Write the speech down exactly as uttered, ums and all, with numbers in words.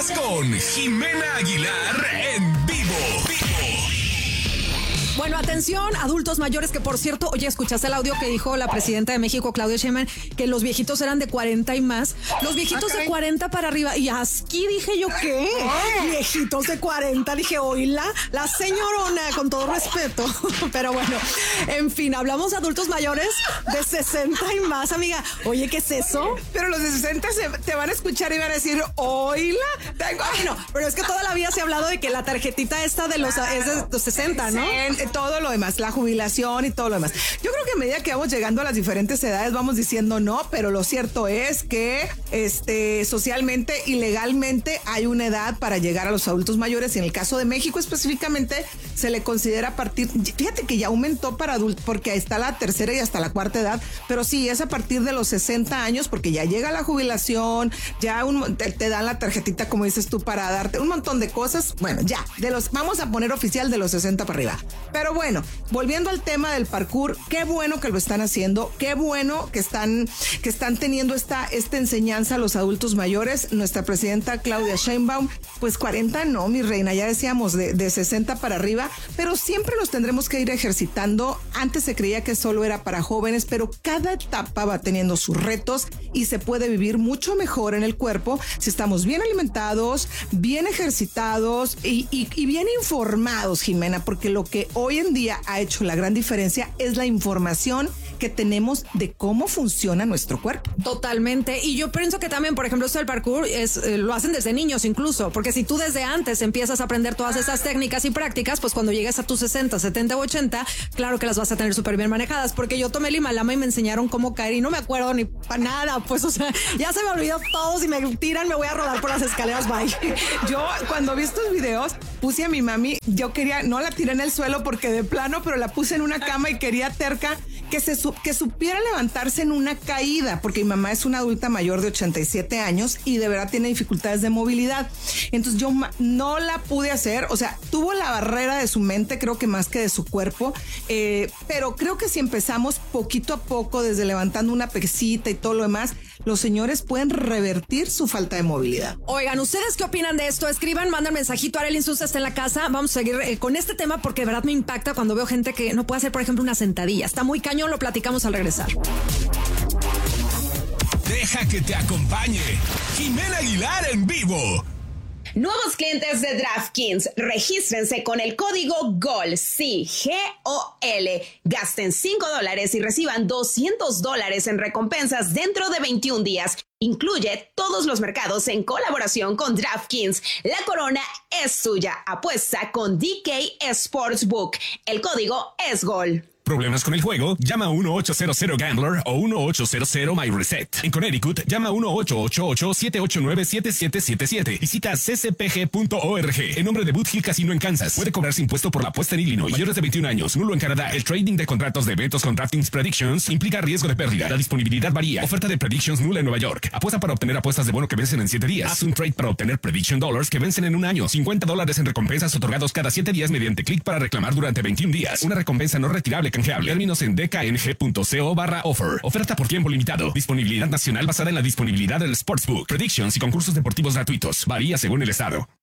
con Jimena Aguilar en vivo. Bueno, atención, adultos mayores, que por cierto, oye, ¿escuchaste el audio que dijo la presidenta de México, Claudia Sheinbaum, que los viejitos eran de cuarenta y más? Los viejitos de cuarenta para arriba. Y aquí dije yo, ¿qué? Viejitos de cuarenta, dije, oíla, la señorona, con todo respeto. Pero bueno, en fin, hablamos de adultos mayores de sesenta y más, amiga. Oye, ¿qué es eso? Pero los de sesenta se, te van a escuchar y van a decir, oíla. Tengo... Bueno, pero es que toda la vida se ha hablado de que la tarjetita esta de los, es de los sesenta, ¿no? Sí, todo lo demás, la jubilación y todo lo demás. Yo creo que a medida que vamos llegando a las diferentes edades vamos diciendo no, pero lo cierto es que este, socialmente y legalmente hay una edad para llegar a los adultos mayores, y en el caso de México específicamente se le considera a partir, fíjate que ya aumentó para adultos porque está la tercera y hasta la cuarta edad, pero sí es a partir de los sesenta años, porque ya llega la jubilación, ya un, te, te dan la tarjetita, como dices tú, para darte un montón de cosas. Bueno, ya, de los, vamos a poner oficial de los sesenta para arriba. Pero bueno, volviendo al tema del parkour, qué bueno que lo están haciendo, qué bueno que están, que están teniendo esta, esta enseñanza a los adultos mayores. Nuestra presidenta Claudia Sheinbaum, pues cuarenta no, mi reina, ya decíamos de, de sesenta para arriba, pero siempre los tendremos que ir ejercitando. Antes se creía que solo era para jóvenes, pero cada etapa va teniendo sus retos y se puede vivir mucho mejor en el cuerpo si estamos bien alimentados, bien ejercitados y, y, y bien informados, Jimena, porque lo que hoy en día ha hecho la gran diferencia es la información que tenemos de cómo funciona nuestro cuerpo. Totalmente. Y yo pienso que también, por ejemplo, esto del parkour es, eh, lo hacen desde niños incluso, porque si tú desde antes empiezas a aprender todas esas técnicas y prácticas, pues cuando llegues a tus sesenta, setenta o ochenta, claro que las vas a tener súper bien manejadas, porque yo tomé el Himalama y me enseñaron cómo caer y no me acuerdo ni para nada, pues, o sea, ya se me olvidó todo. Si me tiran me voy a rodar por las escaleras, bye. Yo cuando vi estos videos puse a mi mami, yo quería, no la tiré en el suelo porque de plano, pero la puse en una cama y quería terca que se que supiera levantarse en una caída, porque mi mamá es una adulta mayor de ochenta y siete años y de verdad tiene dificultades de movilidad. Entonces yo no la pude hacer, o sea, tuvo la barrera de su mente, creo que más que de su cuerpo, eh, pero creo que si empezamos poquito a poco, desde levantando una pesita y todo lo demás, los señores pueden revertir su falta de movilidad. Oigan, ¿ustedes qué opinan de esto? Escriban, mandan mensajito. Arely Insulza está en la casa. Vamos a seguir eh, con este tema porque de verdad me impacta cuando veo gente que no puede hacer, por ejemplo, una sentadilla. Está muy cañón, lo platicamos al regresar. Deja que te acompañe Jimena Aguilar en vivo. Nuevos clientes de DraftKings, regístrense con el código GOL, sí, G O L. Gasten cinco dólares y reciban doscientos dólares en recompensas dentro de veintiún días. Incluye todos los mercados en colaboración con DraftKings. La corona es suya. Apuesta con D K Sportsbook. El código es GOL. ¿Problemas con el juego? Llama a uno ocho cero cero Gambler o uno ocho cero cero My Reset. En Connecticut, llama a uno ocho ocho ocho siete ocho nueve siete siete siete siete. Visita c c p g punto org. En nombre de Boot Hill Casino en Kansas. Puede cobrarse impuesto por la apuesta en Illinois. Mayores de veintiún años. Nulo en Canadá. El trading de contratos de eventos con DraftKings Predictions implica riesgo de pérdida. La disponibilidad varía. Oferta de Predictions nula en Nueva York. Apuesta para obtener apuestas de bono que vencen en siete días. Haz un trade para obtener Prediction Dollars que vencen en un año. cincuenta dólares en recompensas otorgados cada siete días mediante clic para reclamar durante veintiún días. Una recompensa no retirable canjeable. Términos en d k n g punto co barra offer. Oferta por tiempo limitado. Disponibilidad nacional basada en la disponibilidad del Sportsbook. Predictions y concursos deportivos gratuitos. Varía según el estado.